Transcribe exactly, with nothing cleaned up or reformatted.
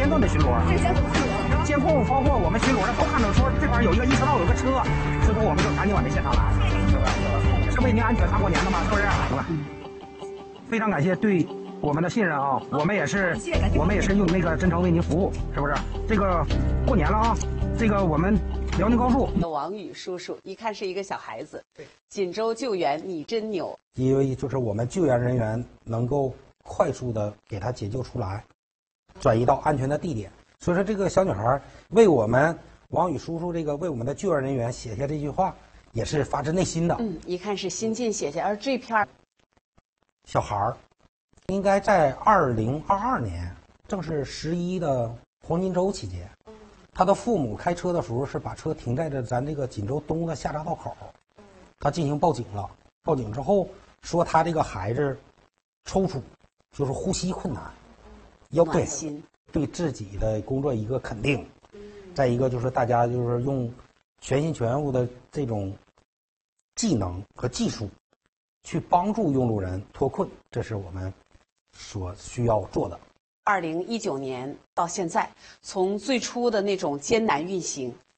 间段的巡逻， 这监控监控包括我们巡逻的都看到说这边有一个一车道有个车，所以说我们就赶紧往这现场来，是吧？是为您安全大过年的嘛，是不是？行吧。非常感谢对我们的信任啊，我们也是我们也是用那个真诚为您服务，是不是？这个过年了啊，这个我们辽宁高速王宇叔叔一看是一个小孩子，对，锦州救援你真牛， 因为就是我们救援人员能够快速的给他解救出来，转移到安全的地点。所以说，这个小女孩为我们王宇叔叔这个为我们的救援人员写下这句话，也是发自内心的。 嗯，一看是新晋写下，而这篇小孩儿应该在二零二二年，正是十一的黄金周期间，他的父母开车的时候是把车停在了咱这个锦州东的下匝道口，他进行报警了。报警之后说他这个孩子抽搐，就是呼吸困难，要对对自己的工作一个肯定。再一个就是大家就是用全心全意的这种技能和技术去帮助用路人脱困，这是我们所需要做的。 二零一九年到现在，从最初的那种艰难运行，